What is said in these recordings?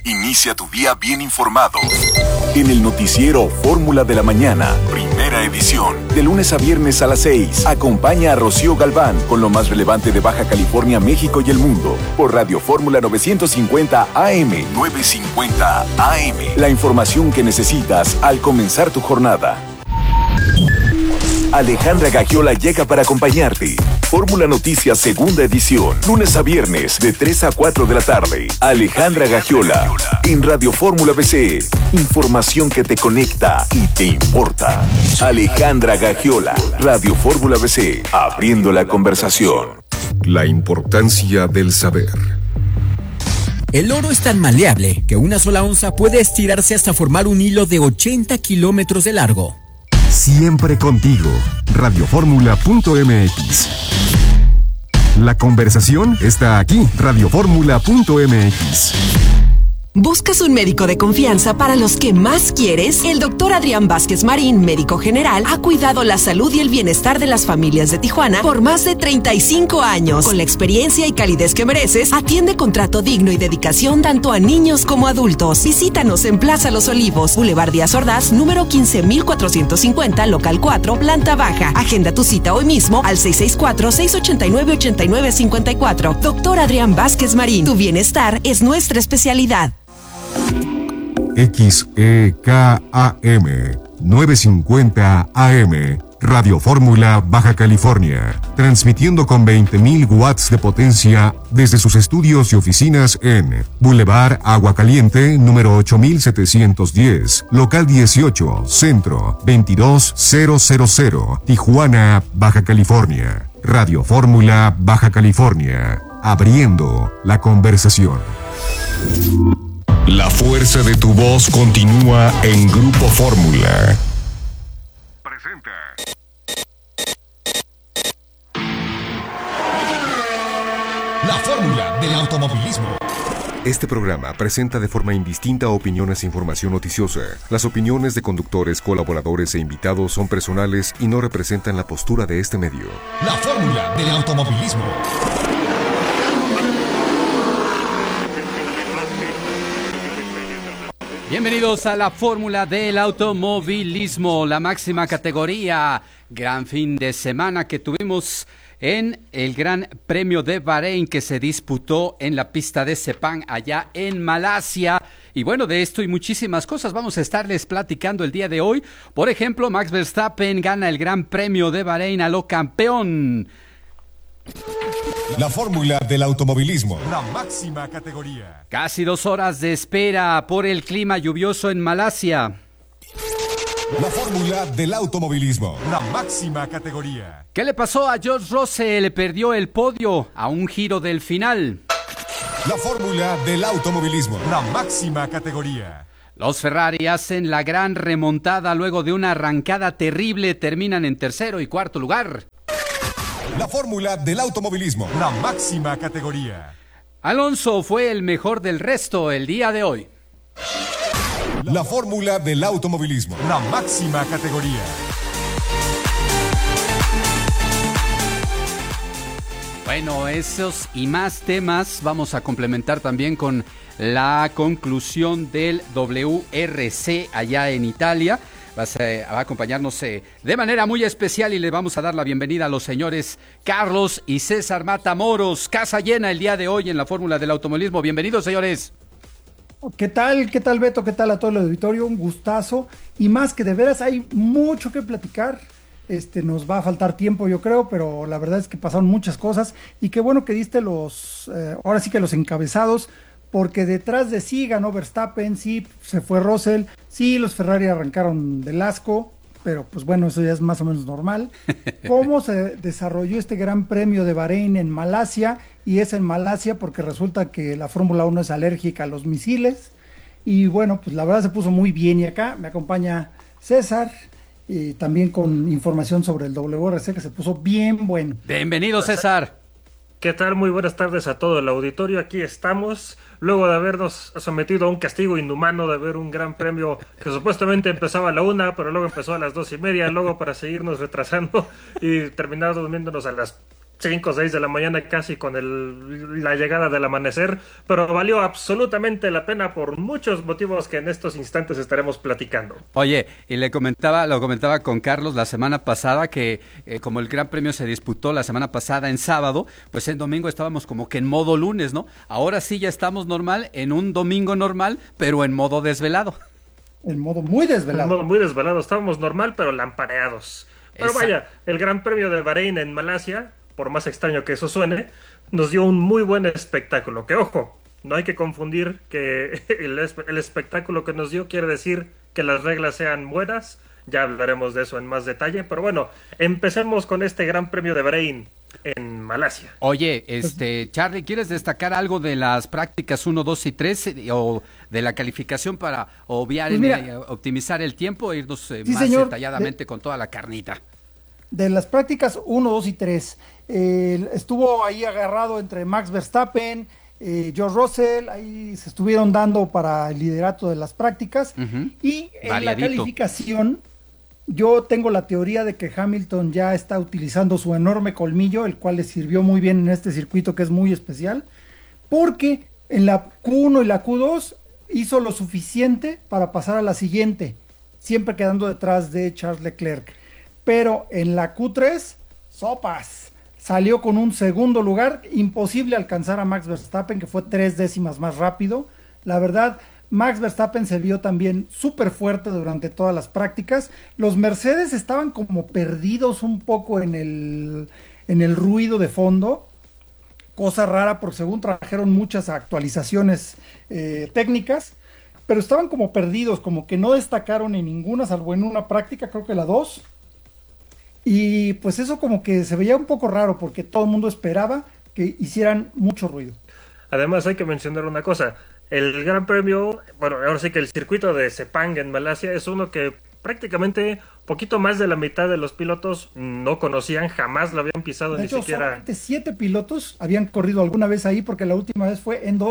Inicia tu día bien informado. En el noticiero Fórmula de la Mañana, primera edición. De lunes a viernes a las 6. Acompaña a Rocío Galván con lo más relevante de Baja California, México y el mundo. Por Radio Fórmula 950 AM. 950 AM. La información que necesitas al comenzar tu jornada. Alejandra Gagiola llega para acompañarte. Fórmula Noticias, segunda edición. Lunes a viernes, de 3 a 4 de la tarde. Alejandra Gagiola, en Radio Fórmula BC. Información que te conecta y te importa. Alejandra Gagiola, Radio Fórmula BC, abriendo la conversación. La importancia del saber. El oro es tan maleable que una sola onza puede estirarse hasta formar un hilo de 80 kilómetros de largo. Siempre contigo. Radioformula.mx. La conversación está aquí. Radioformula.mx. ¿Buscas un médico de confianza para los que más quieres? El doctor Adrián Vázquez Marín, médico general, ha cuidado la salud y el bienestar de las familias de Tijuana por más de 35 años. Con la experiencia y calidez que mereces, atiende con trato digno y dedicación tanto a niños como adultos. Visítanos en Plaza Los Olivos, Boulevard Díaz Ordaz, número 15450, local 4, planta baja. Agenda tu cita hoy mismo al 664-689-8954. Doctor Adrián Vázquez Marín, tu bienestar es nuestra especialidad. XEKAM 950 AM, Radio Fórmula Baja California, transmitiendo con 20.000 watts de potencia desde sus estudios y oficinas en Boulevard Agua Caliente, número 8710, local 18, centro 22000, Tijuana, Baja California. Radio Fórmula Baja California, abriendo la conversación. La fuerza de tu voz continúa en Grupo Fórmula. Presenta. La fórmula del automovilismo. Este programa presenta de forma indistinta opiniones e información noticiosa. Las opiniones de conductores, colaboradores e invitados son personales y no representan la postura de este medio. La fórmula del automovilismo. Bienvenidos a la fórmula del automovilismo, la máxima categoría. Gran fin de semana que tuvimos en el Gran Premio de Bahrein que se disputó en la pista de Sepang allá en Malasia. Y bueno, de esto y muchísimas cosas vamos a estarles platicando el día de hoy. Por ejemplo, Max Verstappen gana el Gran Premio de Bahrein a lo campeón. La fórmula del automovilismo, la máxima categoría. Casi 2 horas de espera por el clima lluvioso en Malasia. La fórmula del automovilismo, la máxima categoría. ¿Qué le pasó a George Russell? Perdió el podio a un giro del final. La fórmula del automovilismo, la máxima categoría. Los Ferrari hacen la gran remontada luego de una arrancada terrible. Terminan en tercero y cuarto lugar. La fórmula del automovilismo, la máxima categoría. Alonso fue el mejor del resto el día de hoy. La fórmula del automovilismo, la máxima categoría. Bueno, esos y más temas vamos a complementar también con la conclusión del WRC allá en Italia. Va a acompañarnos de manera muy especial y le vamos a dar la bienvenida a los señores Carlos y César Matamoros. Casa llena el día de hoy en la fórmula del automovilismo. Bienvenidos, señores. ¿Qué tal? ¿Qué tal, Beto? ¿Qué tal a todo el auditorio? Un gustazo. Y más que de veras hay mucho que platicar. Nos va a faltar tiempo, yo creo, pero la verdad es que pasaron muchas cosas. Y qué bueno que diste ahora sí que los encabezados, porque detrás de sí ganó Verstappen, sí se fue Russell, sí los Ferrari arrancaron del asco, pero pues bueno, eso ya es más o menos normal. ¿Cómo se desarrolló este Gran Premio de Bahrein en Malasia? Y es en Malasia porque resulta que la Fórmula 1 es alérgica a los misiles. Y bueno, pues la verdad se puso muy bien. Y acá me acompaña César, y también con información sobre el WRC que se puso bien bueno. Bienvenido, César. ¿Qué tal? Muy buenas tardes a todo el auditorio. Aquí estamos, luego de habernos sometido a un castigo inhumano de ver un gran premio que supuestamente empezaba a la 1, pero luego empezó a las 2:30, luego para seguirnos retrasando y terminar durmiéndonos a las 5 o 6 de la mañana casi con la llegada del amanecer, pero valió absolutamente la pena por muchos motivos que en estos instantes estaremos platicando. Oye, y lo comentaba con Carlos la semana pasada que como el Gran Premio se disputó la semana pasada en sábado, pues en domingo estábamos como que en modo lunes, ¿no? Ahora sí ya estamos normal, en un domingo normal, pero en modo desvelado. En modo muy desvelado. En modo muy desvelado, estábamos normal, pero lampareados. Pero vaya, el Gran Premio de Bahrein en Malasia, por más extraño que eso suene, nos dio un muy buen espectáculo. Que ojo, no hay que confundir que el espectáculo que nos dio quiere decir que las reglas sean buenas. Ya hablaremos de eso en más detalle. Pero bueno, empecemos con este Gran Premio de Bahrein en Malasia. Oye, Charlie, ¿quieres destacar algo de las prácticas 1, 2 y 3 o de la calificación para obviar, optimizar el tiempo e irnos más señor, detalladamente con toda la carnita? De las prácticas 1, 2 y 3, estuvo ahí agarrado entre Max Verstappen, George Russell, ahí se estuvieron dando para el liderato de las prácticas. Y en la calificación, yo tengo la teoría de que Hamilton ya está utilizando su enorme colmillo, el cual le sirvió muy bien en este circuito que es muy especial, porque en la Q1 y la Q2 hizo lo suficiente para pasar a la siguiente, siempre quedando detrás de Charles Leclerc. Pero en la Q3, sopas, salió con un segundo lugar, imposible alcanzar a Max Verstappen, que fue 3 décimas más rápido. La verdad, Max Verstappen se vio también súper fuerte durante todas las prácticas. Los Mercedes estaban como perdidos un poco en el ruido de fondo, cosa rara porque según trajeron muchas actualizaciones técnicas, pero estaban como perdidos, como que no destacaron en ninguna, salvo en una práctica, creo que la 2. Y pues eso como que se veía un poco raro porque todo el mundo esperaba que hicieran mucho ruido. Además hay que mencionar una cosa, el Gran Premio, bueno, ahora sí que el circuito de Sepang en Malasia es uno que prácticamente poquito más de la mitad de los pilotos no conocían, jamás lo habían pisado, de hecho, siquiera. Solamente 7 pilotos habían corrido alguna vez ahí porque la última vez fue en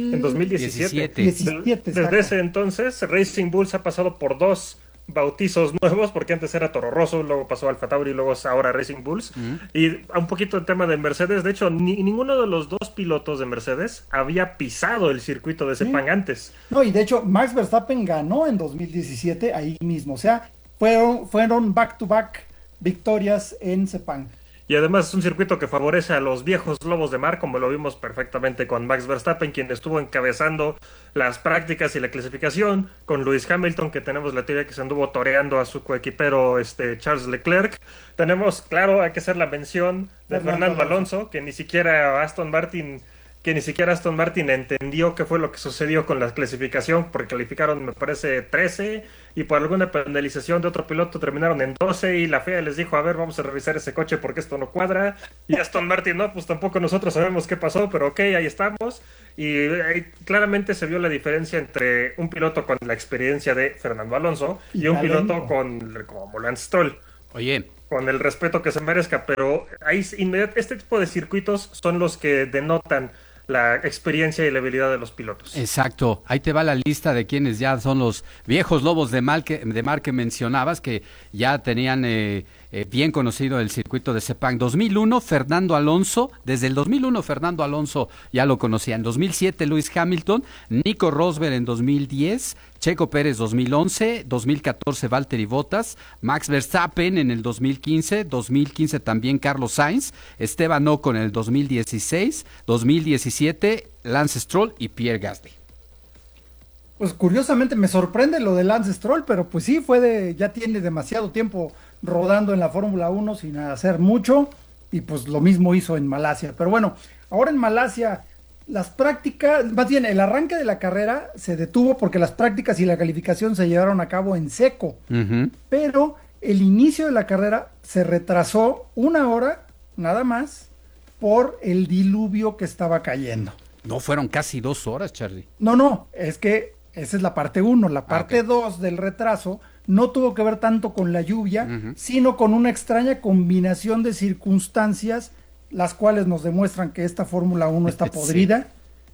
2017. Desde ese entonces Racing Bulls ha pasado por 2 bautizos nuevos, porque antes era Toro Rosso, luego pasó Alfa Tauri y luego es ahora Racing Bulls. Y un poquito el tema de Mercedes, de hecho ninguno de los 2 pilotos de Mercedes había pisado el circuito de Sepang antes. No, y de hecho Max Verstappen ganó en 2017 ahí mismo, o sea, fueron back to back victorias en Sepang. Y además es un circuito que favorece a los viejos lobos de mar, como lo vimos perfectamente con Max Verstappen, quien estuvo encabezando las prácticas y la clasificación, con Lewis Hamilton, que tenemos la teoría que se anduvo toreando a su coequipero Charles Leclerc. Tenemos, claro, hay que hacer la mención de Fernando Alonso, que ni siquiera Aston Martin entendió qué fue lo que sucedió con la clasificación, porque calificaron, me parece, 13, y por alguna penalización de otro piloto terminaron en 12, y la FIA les dijo, a ver, vamos a revisar ese coche porque esto no cuadra, y Aston Martin, no, pues tampoco nosotros sabemos qué pasó, pero ok, ahí estamos, y claramente se vio la diferencia entre un piloto con la experiencia de Fernando Alonso y un piloto como Lance Stroll. Oye, con el respeto que se merezca, pero ahí este tipo de circuitos son los que denotan la experiencia y la habilidad de los pilotos. Exacto, ahí te va la lista de quienes ya son los viejos lobos de mar que mencionabas, que ya tenían bien conocido el circuito de Sepang. 2001, Fernando Alonso, desde el 2001 Fernando Alonso ya lo conocía. En 2007 Lewis Hamilton, Nico Rosberg en 2010, Checo Pérez 2011, 2014 Valtteri Bottas, Max Verstappen en el 2015 también Carlos Sainz, Esteban Ocon en el 2016, 2017 Lance Stroll y Pierre Gasly. Pues curiosamente me sorprende lo de Lance Stroll, pero pues sí, ya tiene demasiado tiempo rodando en la Fórmula 1 sin hacer mucho, y pues lo mismo hizo en Malasia. Pero bueno, ahora en Malasia las prácticas, más bien el arranque de la carrera se detuvo porque las prácticas y la calificación se llevaron a cabo en seco, pero el inicio de la carrera se retrasó 1 hora nada más por el diluvio que estaba cayendo. No, fueron casi 2 horas, Charlie. No, es que esa es la parte 1, la parte 2 del retraso no tuvo que ver tanto con la lluvia, sino con una extraña combinación de circunstancias, las cuales nos demuestran que esta Fórmula 1 está podrida.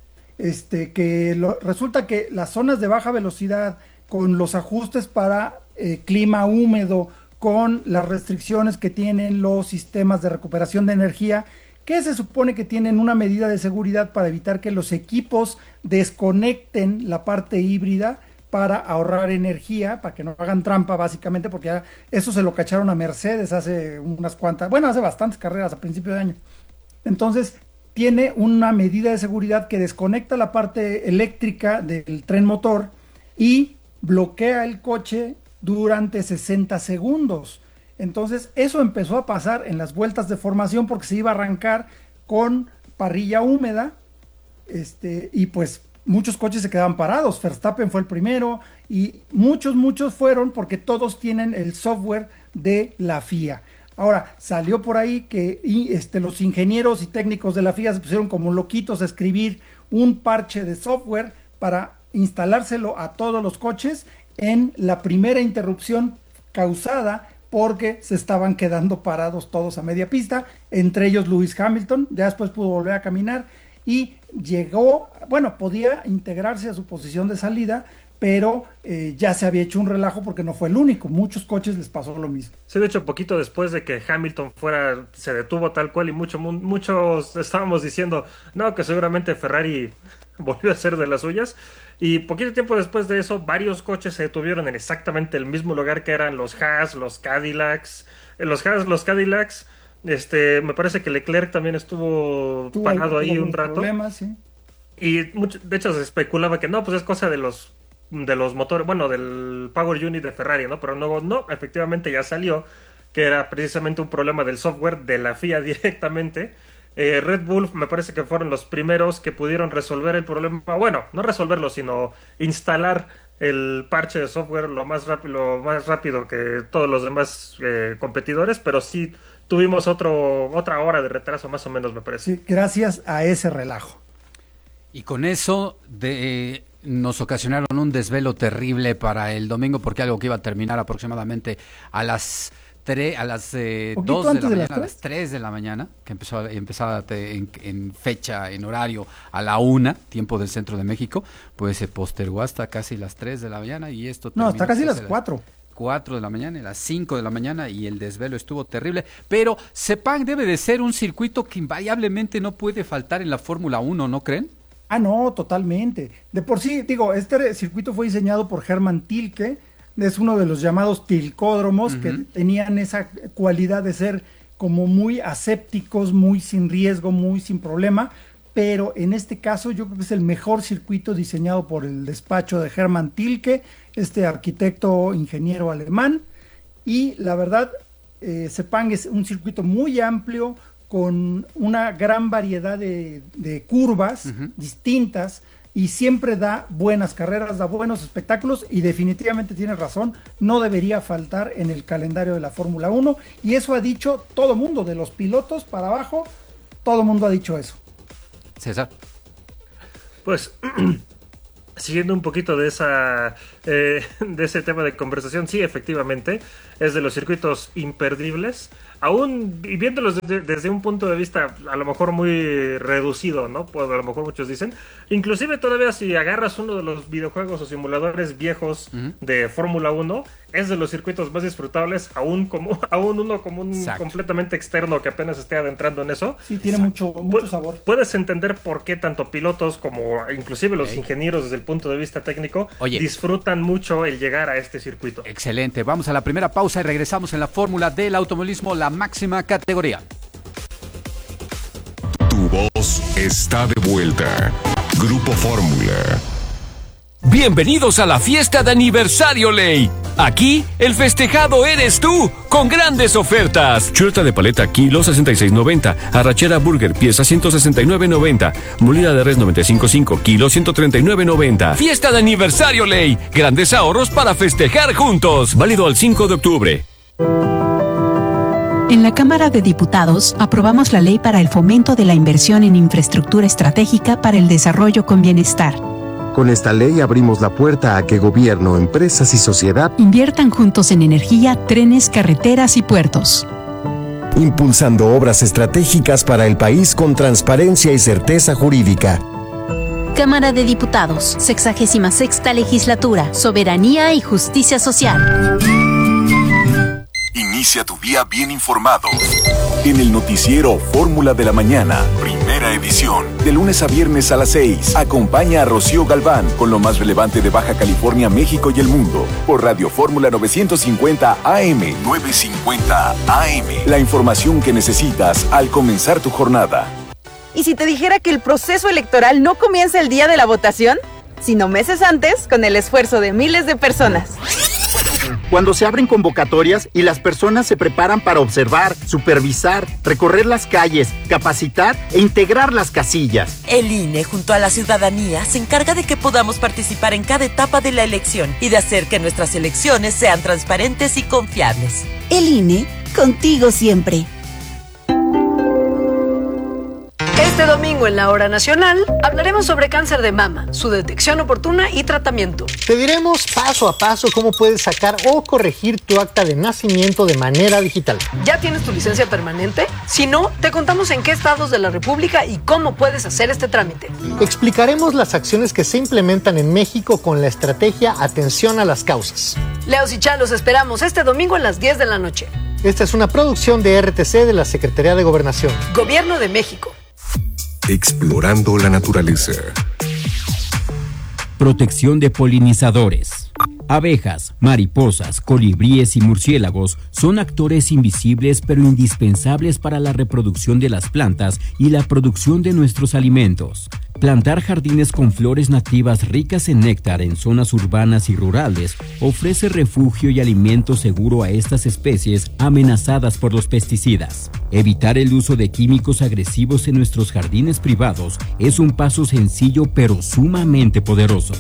Resulta que las zonas de baja velocidad, con los ajustes para clima húmedo, con las restricciones que tienen los sistemas de recuperación de energía, que se supone que tienen una medida de seguridad para evitar que los equipos desconecten la parte híbrida para ahorrar energía, para que no hagan trampa básicamente, porque ya eso se lo cacharon a Mercedes hace hace bastantes carreras a principio de año. Entonces, tiene una medida de seguridad que desconecta la parte eléctrica del tren motor y bloquea el coche durante 60 segundos. Entonces, eso empezó a pasar en las vueltas de formación porque se iba a arrancar con parrilla húmeda, y pues muchos coches se quedaban parados. Verstappen fue el primero y muchos fueron porque todos tienen el software de la FIA. Ahora, salió por ahí que los ingenieros y técnicos de la FIA se pusieron como loquitos a escribir un parche de software para instalárselo a todos los coches en la primera interrupción causada porque se estaban quedando parados todos a media pista, entre ellos Lewis Hamilton. Ya después pudo volver a caminar y podía integrarse a su posición de salida, pero ya se había hecho un relajo porque no fue el único. Muchos coches les pasó lo mismo. Sí, de hecho, poquito después de que Hamilton se detuvo tal cual y muchos estábamos diciendo, no, que seguramente Ferrari volvió a ser de las suyas. Y poquito tiempo después de eso, varios coches se detuvieron en exactamente el mismo lugar, que eran los Haas, los Cadillacs. Los Haas, los Cadillacs, me parece que Leclerc también estuvo parado ahí un rato. Problemas, sí. Y de hecho se especulaba que no, pues es cosa de los motores, del Power Unit de Ferrari, ¿no? Pero no, efectivamente ya salió que era precisamente un problema del software de la FIA directamente. Red Bull me parece que fueron los primeros que pudieron resolver el problema, no resolverlo, sino instalar el parche de software lo más rápido que todos los demás competidores, pero sí tuvimos otra hora de retraso más o menos, me parece. Sí, gracias a ese relajo. Y con eso nos ocasionaron un desvelo terrible para el domingo, porque algo que iba a terminar aproximadamente a las 2 de la mañana, a las 3 de la mañana, que empezaba en fecha, en horario, a la 1, tiempo del centro de México, pues se postergó hasta casi las 3 de la mañana y esto terminó. No, hasta casi las 4. 4 de la mañana y las 5 de la mañana y el desvelo estuvo terrible, pero Sepang debe de ser un circuito que invariablemente no puede faltar en la Fórmula 1, ¿no creen? Ah, no, totalmente. De por sí, este circuito fue diseñado por Hermann Tilke, es uno de los llamados tilcódromos, que tenían esa cualidad de ser como muy asépticos, muy sin riesgo, muy sin problema, pero en este caso yo creo que es el mejor circuito diseñado por el despacho de Hermann Tilke, este arquitecto ingeniero alemán, y la verdad, Sepang es un circuito muy amplio, con una gran variedad de curvas distintas, y siempre da buenas carreras, da buenos espectáculos, y definitivamente tiene razón, no debería faltar en el calendario de la Fórmula 1, y eso ha dicho todo mundo, de los pilotos para abajo, todo mundo ha dicho eso. César. Pues, siguiendo un poquito de ese tema de conversación, sí, efectivamente, es de los circuitos imperdibles, aún y viéndolos desde un punto de vista a lo mejor muy reducido, ¿no? Pues a lo mejor muchos dicen, inclusive todavía si agarras uno de los videojuegos o simuladores viejos de Fórmula 1, es de los circuitos más disfrutables, aún uno como un completamente externo que apenas esté adentrando en eso. Sí, tiene mucho sabor. Puedes entender por qué tanto pilotos como inclusive los ingenieros desde el punto de vista técnico disfrutan mucho el llegar a este circuito. Excelente, vamos a la primera pausa y regresamos en la fórmula del automovilismo, la máxima categoría. Tu voz está de vuelta. Grupo Fórmula. Bienvenidos a la fiesta de aniversario Ley. Aquí, el festejado eres tú, con grandes ofertas. Chuleta de paleta, kilo 66.90. Arrachera burger, pieza 169.90. Molida de res 95.5, kilo 139.90. Fiesta de aniversario Ley. Grandes ahorros para festejar juntos. Válido al 5 de octubre. En la Cámara de Diputados, aprobamos la ley para el fomento de la inversión en infraestructura estratégica para el desarrollo con bienestar. Con esta ley abrimos la puerta a que gobierno, empresas y sociedad inviertan juntos en energía, trenes, carreteras y puertos. Impulsando obras estratégicas para el país con transparencia y certeza jurídica. Cámara de Diputados, 66ª Legislatura, Soberanía y Justicia Social. Inicia tu día bien informado. En el noticiero Fórmula de la Mañana, primera edición, de lunes a viernes a las 6. Acompaña a Rocío Galván con lo más relevante de Baja California, México y el mundo. Por Radio Fórmula 950 AM. 950 AM. La información que necesitas al comenzar tu jornada. ¿Y si te dijera que el proceso electoral no comienza el día de la votación, sino meses antes, con el esfuerzo de miles de personas? Cuando se abren convocatorias y las personas se preparan para observar, supervisar, recorrer las calles, capacitar e integrar las casillas. El INE, junto a la ciudadanía, se encarga de que podamos participar en cada etapa de la elección y de hacer que nuestras elecciones sean transparentes y confiables. El INE, contigo siempre. Este domingo en la Hora Nacional hablaremos sobre cáncer de mama, su detección oportuna y tratamiento. Te diremos paso a paso cómo puedes sacar o corregir tu acta de nacimiento de manera digital. ¿Ya tienes tu licencia permanente? Si no, te contamos en qué estados de la República y cómo puedes hacer este trámite. Explicaremos las acciones que se implementan en México con la estrategia Atención a las Causas. Leos y Chalos esperamos este domingo a las 10 de la noche. Esta es una producción de RTC de la Secretaría de Gobernación. Gobierno de México. Explorando la naturaleza. Protección de polinizadores. Abejas, mariposas, colibríes y murciélagos son actores invisibles pero indispensables para la reproducción de las plantas y la producción de nuestros alimentos. Plantar jardines con flores nativas ricas en néctar en zonas urbanas y rurales ofrece refugio y alimento seguro a estas especies amenazadas por los pesticidas. Evitar el uso de químicos agresivos en nuestros jardines privados es un paso sencillo pero sumamente poderoso.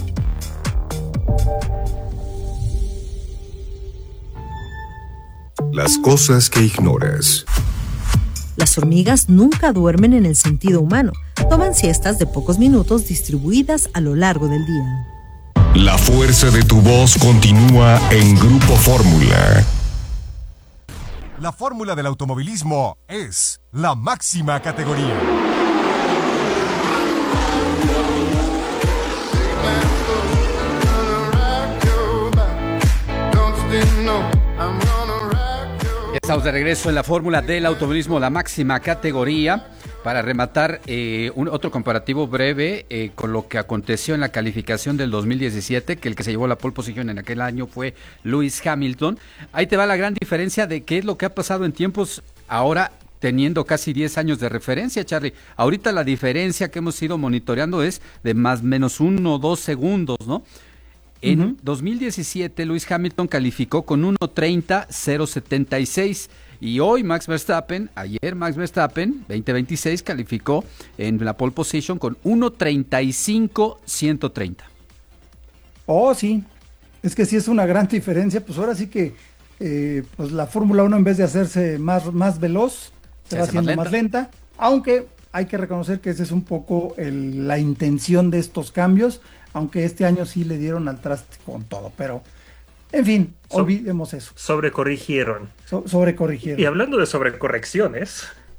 Las cosas que ignoras. Las hormigas nunca duermen en el sentido humano. Toman siestas de pocos minutos distribuidas a lo largo del día. La fuerza de tu voz continúa en Grupo Fórmula. La fórmula del automovilismo es la máxima categoría. Estamos de regreso en la fórmula del automovilismo, la máxima categoría, para rematar otro comparativo breve con lo que aconteció en la calificación del 2017, que el que se llevó la pole position en aquel año fue Lewis Hamilton. Ahí te va la gran diferencia de qué es lo que ha pasado en tiempos ahora, teniendo casi 10 años de referencia, Charlie. Ahorita la diferencia que hemos ido monitoreando es de más o menos 1 o 2 segundos, ¿no? En 2017, Lewis Hamilton calificó con 1:30.076 y hoy ayer Max Verstappen, 2026, calificó en la pole position con 1:35.130. Oh, sí, es que sí es una gran diferencia, pues ahora sí que pues la Fórmula 1 en vez de hacerse más veloz, se va haciendo más lenta, aunque hay que reconocer que esa es un poco la intención de estos cambios, aunque este año sí le dieron al traste con todo, pero en fin, olvidemos eso. Sobrecorrigieron. Sobrecorrigieron. Y hablando de sobrecorrecciones,